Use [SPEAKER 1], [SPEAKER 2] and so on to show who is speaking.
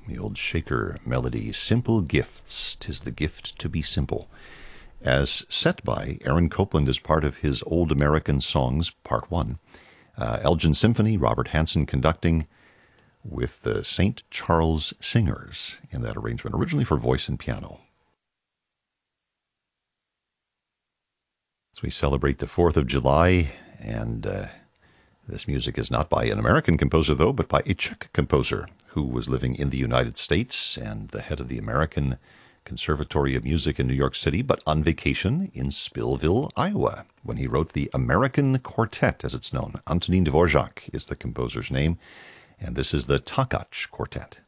[SPEAKER 1] The old Shaker melody, Simple Gifts, 'Tis the Gift to be Simple, as set by Aaron Copland as part of his Old American Songs, Part 1. Elgin Symphony, Robert Hansen conducting, with the St. Charles Singers in that arrangement, originally for voice and piano. As we celebrate the 4th of July, and this music is not by an American composer, though, but by a Czech composer who was living in the United States and the head of the American Conservatory of Music in New York City, but on vacation in Spillville, Iowa, when he wrote the American Quartet, as it's known. Antonín Dvořák is the composer's name, and this is the Takács Quartet.